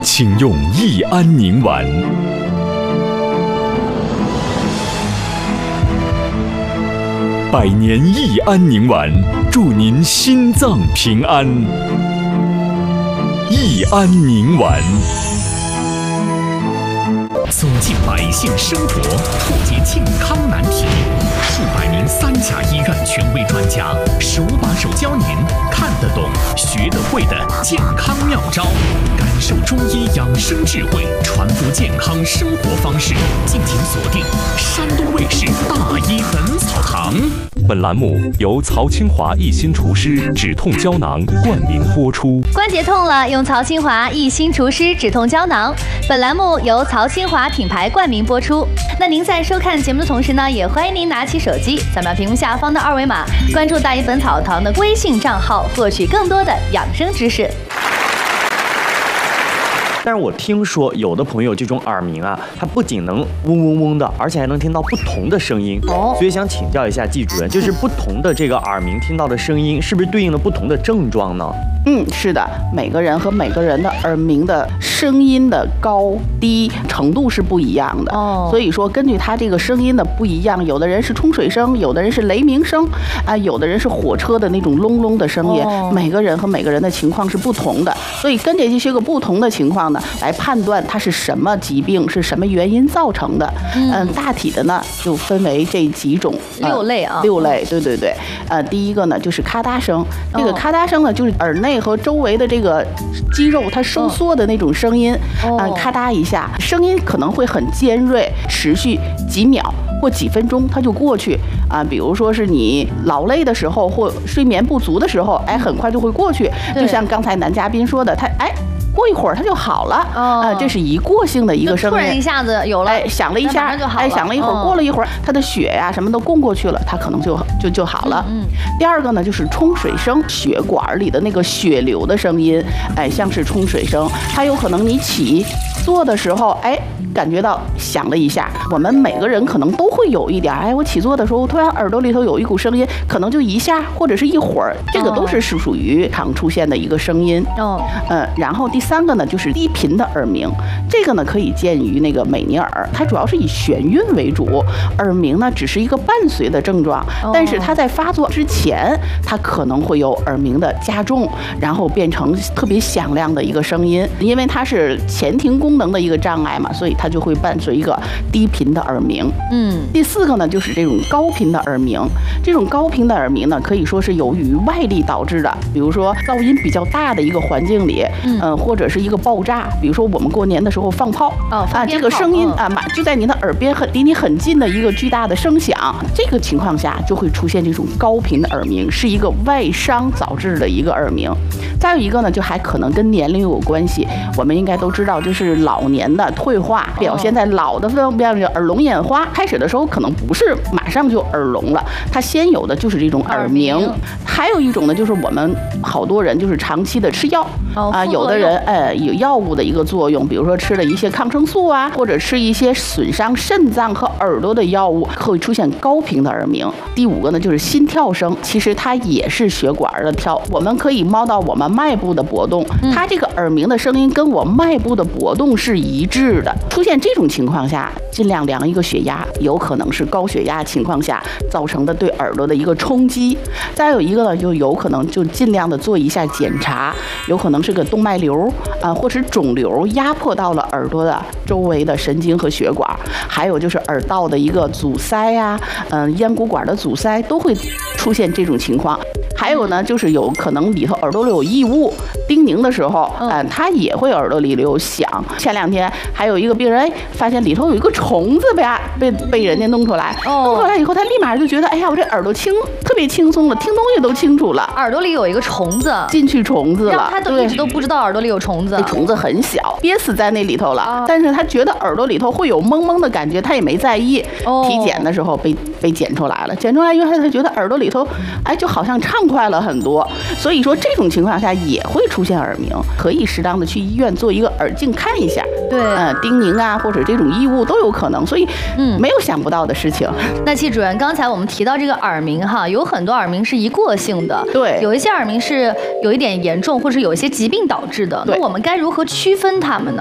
请用益安宁丸。百年益安宁丸，祝您心脏平安。益安宁丸。 走进百姓生活，破解健康难题。数百名3甲医院权威专家，手把手教您看得懂、学得会的健康妙招，感受中医养生智慧，传播健康生活方式。敬请锁定山东卫视《大医本草堂》。 本栏目由曹清华益心除湿止痛胶囊冠名播出。 关节痛了，用曹清华益心除湿止痛胶囊。本栏目由曹清华品牌冠名播出。那您在收看节目的同时呢，也欢迎您拿起手机，扫描屏幕下方的2维码，关注大医本草堂的微信账号，获取更多的养生知识。 但是我听说有的朋友这种耳鸣啊，它不仅能嗡嗡嗡的，而且还能听到不同的声音。所以想请教一下季主任，就是不同的这个耳鸣听到的声音，是不是对应了不同的症状呢？ 是的，每个人和每个人的耳鸣的声音的高低程度是不一样的。所以说根据他这个声音的不一样，有的人是冲水声，有的人是雷鸣声，有的人是火车的那种隆隆的声音。每个人和每个人的情况是不同的，所以跟着这些个不同的情况呢，来判断它是什么疾病，是什么原因造成的。大体的呢就分为这几种 6类啊 ，6类，对。第一个呢就是咔嗒声，这个咔嗒声呢就是耳内和周围的这个肌肉它收缩的那种声音，咔嗒一下，声音可能会很尖锐，持续几秒或几分钟它就过去啊。比如说是你劳累的时候或睡眠不足的时候，很快就会过去。就像刚才男嘉宾说的，他过一会儿它就好了。这是一过性的一个声音， 突然一下子有了， 响了一下，响了一会儿，过了一会儿，它的血呀什么都供过去了，它可能就好了。第二个呢就是冲水声，血管里的那个血流的声音，像是冲水声，它有可能你起坐的时候，感觉到响了一下。我们每个人可能都会有一点，我起坐的时候突然耳朵里头有一股声音，可能就一下或者是一会儿，这个都是属于常出现的一个声音。然后第三个呢就是低频的耳鸣，这个呢可以见于那个美尼尔，它主要是以眩晕为主，耳鸣呢只是一个伴随的症状，但是它在发作之前，它可能会有耳鸣的加重，然后变成特别响亮的一个声音，因为它是前庭功能的一个障碍嘛，所以它就会伴随一个低频的耳鸣。第四个呢就是这种高频的耳鸣，这种高频的耳鸣呢可以说是由于外力导致的，比如说噪音比较大的一个环境里，或者是一个爆炸，比如说我们过年的时候放炮，这个声音就在你的耳边离你很近的一个巨大的声响，这个情况下就会出现这种高频的耳鸣，是一个外伤导致的一个耳鸣。再有一个呢，就还可能跟年龄有关系，我们应该都知道，就是老年的退化表现在老的方面，耳聋眼花，开始的时候可能不是马上就耳聋了，它先有的就是这种耳鸣。还有一种呢，就是我们好多人就是长期的吃药有的人有药物的一个作用，比如说吃了一些抗生素或者吃一些损伤肾脏和耳朵的药物，会出现高频的耳鸣。第五个呢就是心跳声，其实它也是血管的跳，我们可以猫到我们脉部的搏动，它这个耳鸣的声音跟我脉部的搏动是一致的。出现这种情况下，尽量量一个血压，有可能是高血压情况下造成的对耳朵的一个冲击。再有一个呢，就有可能就尽量的做一下检查，有可能是个动脉瘤或是肿瘤压迫到了耳朵的周围的神经和血管，还有就是耳道的一个阻塞咽鼓管的阻塞都会出现这种情况。还有呢，就是有可能里头耳朵里有异物，叮咛的时候，它也会耳朵里有响。前2天还有一个病人，发现里头有一个虫子被人家弄出来，弄出来以后，他立马就觉得，我这耳朵特别轻松了，听东西都清楚了。 耳朵里有一个虫子进去虫子了， 让他一直都不知道耳朵里有虫子。 这虫子很小，憋死在那里头了，但是他觉得耳朵里头会有蒙蒙的感觉，他也没在意。体检的时候被检出来了，检出来以后他觉得耳朵里头就好像畅快了很多。所以说这种情况下也会出出现耳鸣，可以适当的去医院做一个耳镜看一下。 对， 叮咛啊，或者这种异物都有可能，所以没有想不到的事情。 那戚主任，刚才我们提到这个耳鸣哈，有很多耳鸣是一过性的， 对， 有一些耳鸣是有一点严重，或者有一些疾病导致的。那我们该如何区分它们呢？